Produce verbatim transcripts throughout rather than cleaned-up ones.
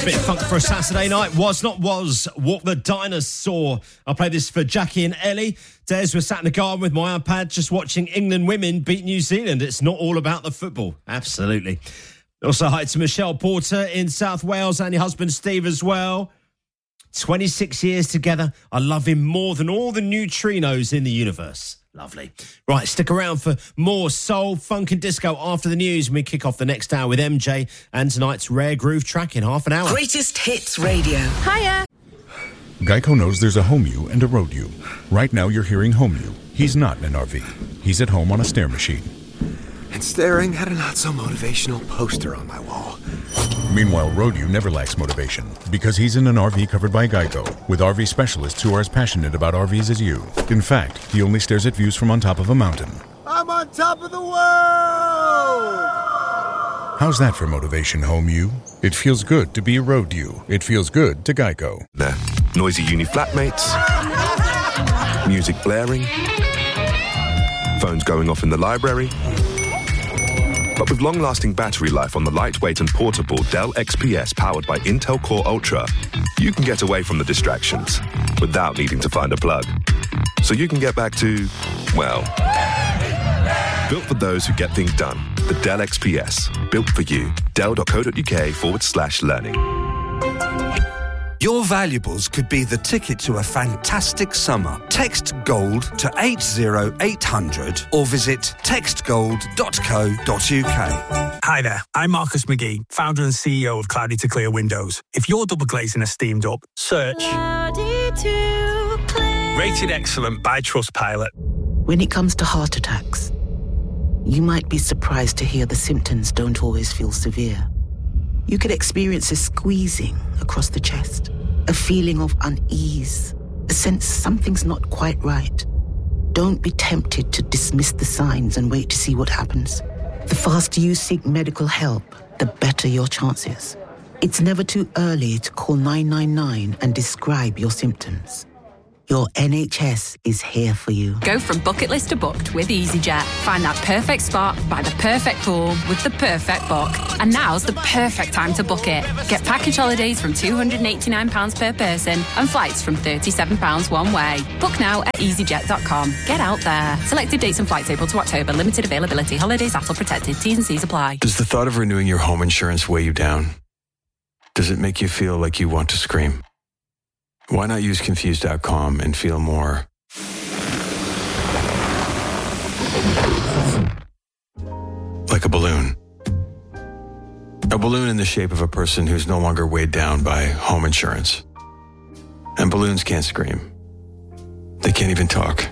Bit of funk for a Saturday night. Was not was. Walk the Dinosaur. I played this for Jackie and Ellie. Des was sat in the garden with my iPad just watching England women beat New Zealand. It's not all about the football. Absolutely. Also, hi to Michelle Porter in South Wales and your husband Steve as well. twenty-six years together. I love him more than all the neutrinos in the universe. Lovely. Right, stick around for more soul, funk and disco after the news. We kick off the next hour with M J and tonight's Rare Groove track in half an hour. Greatest Hits Radio. Hiya. Geico knows there's a home you and a road you. Right now you're hearing home you. He's not in an R V. He's at home on a stair machine. And staring at a not-so-motivational poster on my wall. Meanwhile, road you never lacks motivation because he's in an R V covered by Geico with R V specialists who are as passionate about R Vs as you. In fact, he only stares at views from on top of a mountain. I'm on top of the world! How's that for motivation, home you? It feels good to be a road you. It feels good to Geico. There. Noisy uni flatmates. Music blaring. Phones going off in the library. But with long-lasting battery life on the lightweight and portable Dell X P S powered by Intel Core Ultra, you can get away from the distractions without needing to find a plug. So you can get back to, well, built for those who get things done. The Dell X P S, built for you. Dell.co.uk forward slash learning. Your valuables could be the ticket to a fantastic summer. Text GOLD to eight zero eight hundred or visit text gold dot co dot uk. Hi there, I'm Marcus McGee, founder and C E O of Cloudy to Clear Windows. If your double glazing is steamed up, search Cloudy to Clear. Rated excellent by Trustpilot. When it comes to heart attacks, you might be surprised to hear the symptoms don't always feel severe. You could experience a squeezing across the chest, a feeling of unease, a sense something's not quite right. Don't be tempted to dismiss the signs and wait to see what happens. The faster you seek medical help, the better your chances. It's never too early to call nine nine nine and describe your symptoms. Your N H S is here for you. Go from bucket list to booked with EasyJet. Find that perfect spot by the perfect pool with the perfect book. And now's the perfect time to book it. Get package holidays from two hundred eighty-nine pounds per person and flights from thirty-seven pounds one way. Book now at easyjet dot com. Get out there. Selected dates and flights April to October. Limited availability. Holidays A T L protected. T's and C's apply. Does the thought of renewing your home insurance weigh you down? Does it make you feel like you want to scream? Why not use confused dot com and feel more like a balloon? A balloon in the shape of a person who's no longer weighed down by home insurance. And balloons can't scream. They can't even talk.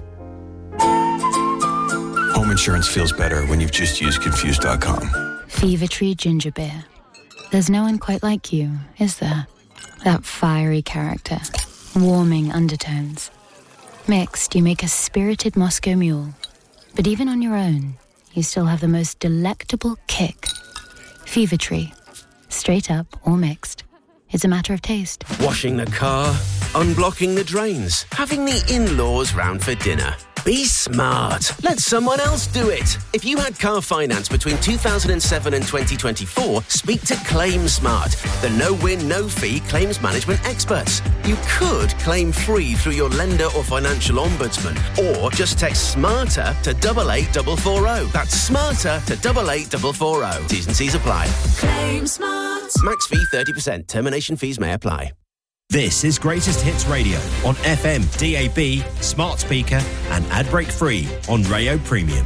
Home insurance feels better when you've just used confused dot com. Fever Tree Ginger Beer. There's no one quite like you, is there? That fiery character, warming undertones. Mixed, you make a spirited Moscow Mule. But even on your own, you still have the most delectable kick. Fever Tree. Straight up or mixed. It's a matter of taste. Washing the car, unblocking the drains, having the in-laws round for dinner. Be smart. Let someone else do it. If you had car finance between two thousand seven and twenty twenty-four, speak to Claim Smart, the no-win, no-fee claims management experts. You could claim free through your lender or financial ombudsman, or just text SMARTER to double eight double four zero. That's SMARTER to double eight double four zero. T's and C's apply. Claim Smart. Max fee thirty percent. Termination fees may apply. This is Greatest Hits Radio on F M, D A B, smart speaker and ad-break free on Rayo Premium.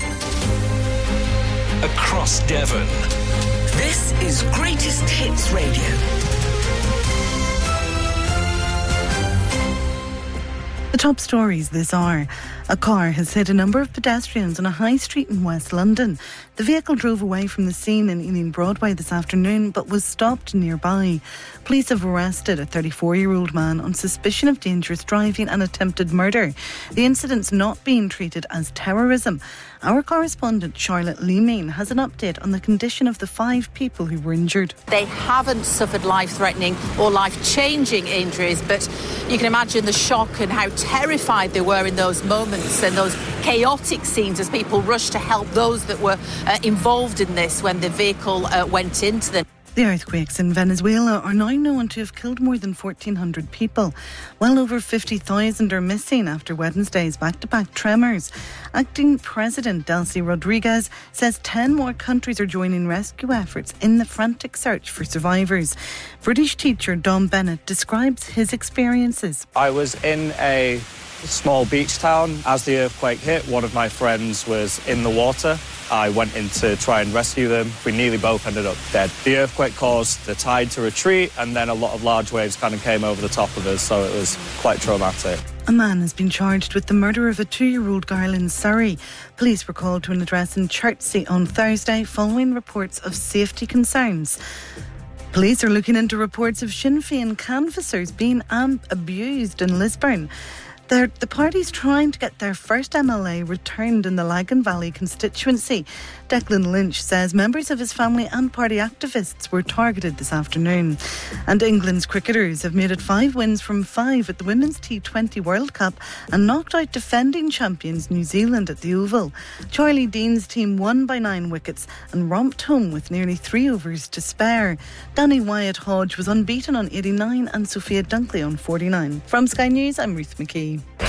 Across Devon. This is Greatest Hits Radio. The top stories this hour. A car has hit a number of pedestrians on a high street in West London. The vehicle drove away from the scene in Ealing Broadway this afternoon but was stopped nearby. Police have arrested a thirty-four-year-old man on suspicion of dangerous driving and attempted murder. The incident's not being treated as terrorism. Our correspondent Charlotte Leemane has an update on the condition of the five people who were injured. They haven't suffered life-threatening or life-changing injuries, but you can imagine the shock and how terrified they were in those moments and those chaotic scenes as people rushed to help those that were uh, involved in this when the vehicle uh, went into them. The earthquakes in Venezuela are now known to have killed more than fourteen hundred people. Well over fifty thousand are missing after Wednesday's back-to-back tremors. Acting President Delcy Rodriguez says ten more countries are joining rescue efforts in the frantic search for survivors. British teacher Dom Bennett describes his experiences. I was in a small beach town. As the earthquake hit, one of my friends was in the water. I went in to try and rescue them. We nearly both ended up dead. The earthquake caused the tide to retreat, and then a lot of large waves kind of came over the top of us, so it was quite traumatic. A man has been charged with the murder of a two-year-old girl in Surrey. Police were called to an address in Chertsey on Thursday following reports of safety concerns. Police are looking into reports of Sinn Féin canvassers being um, abused in Lisburn. They're, the party's trying to get their first M L A returned in the Lagan Valley constituency. Declan Lynch says members of his family and party activists were targeted this afternoon. And England's cricketers have made it five wins from five at the Women's T twenty World Cup and knocked out defending champions New Zealand at the Oval. Charlie Dean's team won by nine wickets and romped home with nearly three overs to spare. Danny Wyatt Hodge was unbeaten on eighty-nine and Sophia Dunkley on forty-nine. From Sky News, I'm Ruth McKee.